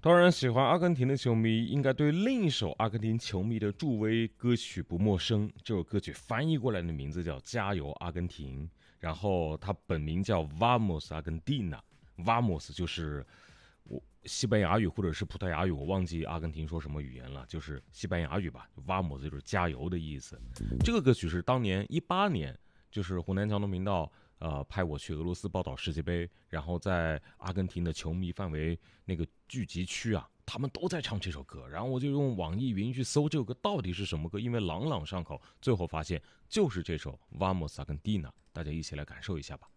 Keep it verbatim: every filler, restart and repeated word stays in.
当然，喜欢阿根廷的球迷应该对另一首阿根廷球迷的助威歌曲不陌生。这首歌曲翻译过来的名字叫《加油阿根廷》，然后它本名叫 Vamos Argentina。Vamos 就是我西班牙语或者是葡萄牙语，我忘记阿根廷说什么语言了，就是西班牙语吧。Vamos 就是加油的意思。这个歌曲是当年一八年，就是湖南交通频道呃派我去俄罗斯报道世界杯，然后在阿根廷的球迷范围那个聚集区啊，他们都在唱这首歌，然后我就用网易云去搜这首歌到底是什么歌，因为朗朗上口，最后发现就是这首《Vamos Argentina》，大家一起来感受一下吧。